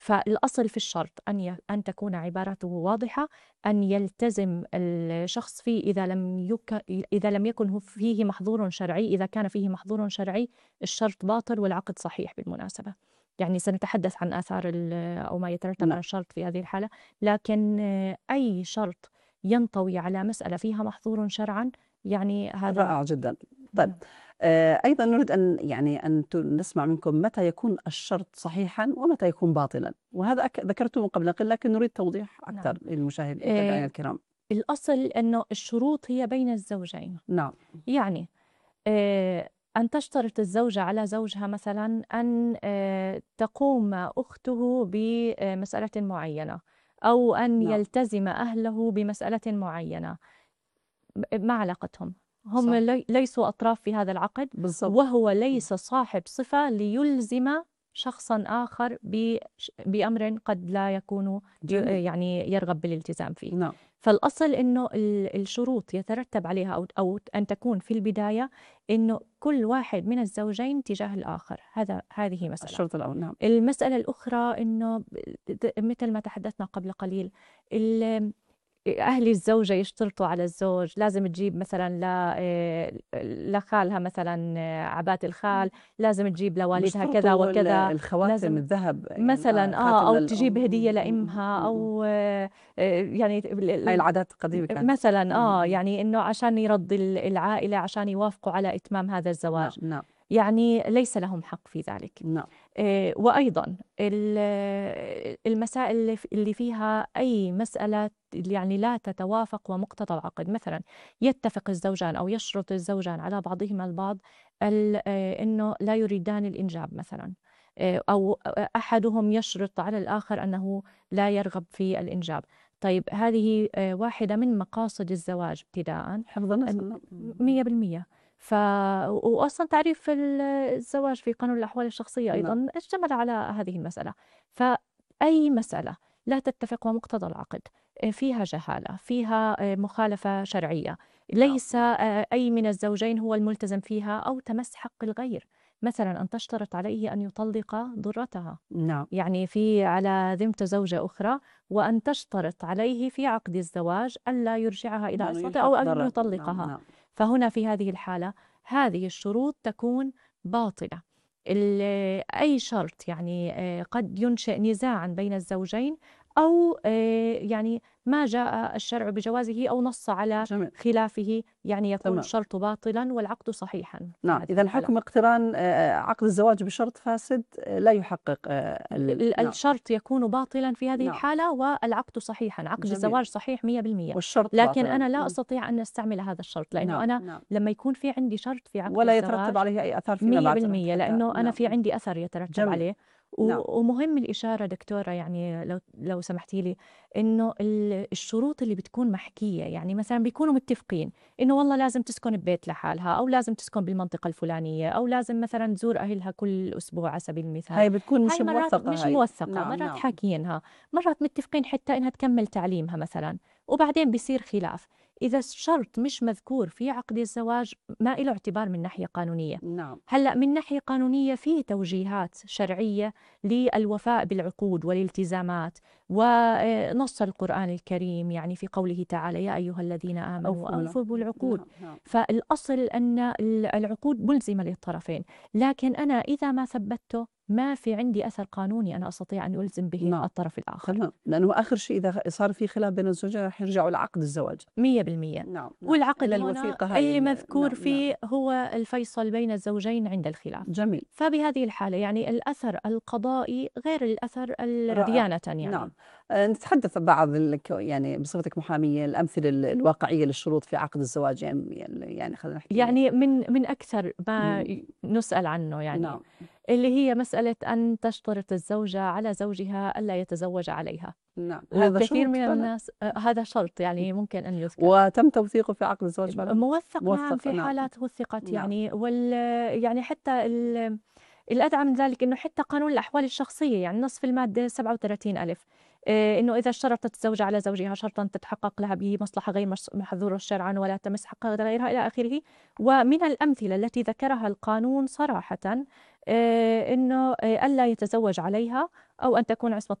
فالأصل في الشرط أن تكون عبارته واضحة، أن يلتزم الشخص فيه إذا لم يكن فيه محظور شرعي. إذا كان فيه محظور شرعي الشرط باطل والعقد صحيح بالمناسبة. يعني سنتحدث عن آثار أو ما يترتب نعم. على الشرط في هذه الحالة. لكن أي شرط ينطوي على مسألة فيها محظور شرعا يعني هذا. رائع جدا. طيب، أيضا نريد أن نسمع منكم متى يكون الشرط صحيحا ومتى يكون باطلا، وهذا ذكرته قبل قليل لكن نريد توضيح أكثر نعم. للمشاهدين الكرام. الأصل أنه الشروط هي بين الزوجين. نعم. يعني أن تشترط الزوجة على زوجها مثلا أن تقوم أخته بمسألة معينة، أو أن نعم. يلتزم أهله بمسألة معينة. ما علاقتهم؟ هم صح. ليسوا أطراف في هذا العقد، بالضبط. وهو ليس صاحب صفة ليلزم شخصا آخر بأمر قد لا يكون جميل. يعني يرغب بالالتزام فيه. نعم. فالأصل إنه الشروط يترتب عليها أو أن تكون في البداية إنه كل واحد من الزوجين تجاه الآخر. هذه مسألة. الشرط الأول. نعم. المسألة الأخرى إنه مثل ما تحدثنا قبل قليل، أهل الزوجة يشترطوا على الزوج لازم تجيب مثلا لخالها مثلا عبات الخال، لازم تجيب لوالدها كذا بيشترطوا وكذا، الخواتم لازم الذهب يعني مثلا خاتم أو تجيب هدية للأم. لإمها، أو يعني هاي العادات القديمة كانت. مثلا يعني إنه عشان يرضي العائلة عشان يوافقوا على إتمام هذا نعم. الزواج. نعم. يعني ليس لهم حق في ذلك. نعم. وأيضا المسائل اللي فيها أي مسألة يعني لا تتوافق ومقتضى العقد، مثلا يتفق الزوجان أو يشرط الزوجان على بعضهما البعض أنه لا يريدان الإنجاب مثلا، أو أحدهم يشرط على الآخر أنه لا يرغب في الإنجاب. طيب هذه واحدة من مقاصد الزواج ابتداء. حفظ النسل. 100%. وأصلا تعريف الزواج في قانون الأحوال الشخصية نعم. أيضا اشتمل على هذه المسألة. فأي مسألة لا تتفق ومقتضى العقد فيها جهالة، فيها مخالفة شرعية، نعم. ليس أي من الزوجين هو الملتزم فيها، أو تمس حق الغير. مثلا أن تشترط عليه أن يطلق ضرتها، نعم. يعني في على ذمة زوجة أخرى، وأن تشترط عليه في عقد الزواج ألا يرجعها إلى لأنه عصمته أو يلحق أن ضرر. نعم. يطلقها. نعم. فهنا في هذه الحالة هذه الشروط تكون باطلة. أي شرط يعني قد ينشئ نزاعا بين الزوجين، أو يعني ما جاء الشرع بجوازه أو نص على جميل. خلافه، يعني يكون تمام. الشرط باطلا والعقد صحيحا في نعم. هذه إذا الحالة. حكم اقتران عقد الزواج بشرط فاسد لا يحقق نعم. الشرط يكون باطلا في هذه نعم. الحالة، والعقد صحيحا، عقد جميل. الزواج صحيح 100%. والشرط لكن باطلا. أنا لا أستطيع أن أستعمل هذا الشرط، لأنه نعم. أنا نعم. لما يكون في عندي شرط في عقد ولا يترتب الزواج عليه أي أثار فيما بعد 100%، حتى. لأنه أنا نعم. في عندي أثر يترتب جميل. عليه. نعم. ومهم الإشارة دكتورة، يعني لو سمحتي لي، إنه الشروط اللي بتكون محكية، يعني مثلا بيكونوا متفقين إنه والله لازم تسكن ببيت لحالها، أو لازم تسكن بالمنطقة الفلانية، أو لازم مثلا تزور أهلها كل أسبوع على سبيل المثال. هاي بتكون مش هاي مرات موثقة مش هاي. موثقة، نعم. مرات نعم. حاكيينها، مرات متفقين حتى إنها تكمل تعليمها مثلا، وبعدين بيصير خلاف. إذا الشرط مش مذكور في عقد الزواج ما له اعتبار من ناحية قانونية. نعم. هلأ من ناحية قانونية في توجيهات شرعية للوفاء بالعقود والالتزامات، ونص القرآن الكريم يعني في قوله تعالى يا أيها الذين آمنوا أوفوا أوفوا بالعقود. نعم. نعم. فالأصل أن العقود ملزمة للطرفين، لكن أنا إذا ما ثبته ما في عندي أثر قانوني أنا أستطيع أن ألزم به نعم. الطرف الآخر. تمام، لأنه آخر شيء إذا صار في خلاف بين الزوجين رح يرجعوا لعقد الزواج. 100%. نعم. نعم. والعقد إلى هنا الوثيقة هاي اللي مذكور نعم. نعم. فيه هو الفيصل بين الزوجين عند الخلاف. جميل. فبهذه الحالة يعني الأثر القضائي غير الأثر رائع. ديانة نعم. يعني. نتحدث بعض يعني بصفتك محامية الأمثلة الواقعية للشروط في عقد الزواج، يعني خلينا نحكي. يعني من أكثر ما مم. نسأل عنه، يعني نعم. اللي هي مسألة أن تشترط الزوجة على زوجها ألا يتزوج عليها. نعم. هذا وكثير شروط من فعلا. الناس هذا شرط يعني ممكن أن يذكر. وتم توثيقه في عقد الزواج فعلا. موثق، نعم، موثق. في نعم. حالات وثقت نعم. يعني. يعني حتى الأدعى من ذلك إنه حتى قانون الأحوال الشخصية، يعني نص في المادة 37 ألف، إنه إذا اشترطت الزوجة على زوجها شرطا تتحقق لها به مصلحة غير محظورة شرعا ولا تمس حق غيرها إلى آخره. ومن الأمثلة التي ذكرها القانون صراحة إنه ألا يتزوج عليها أو أن تكون عصمة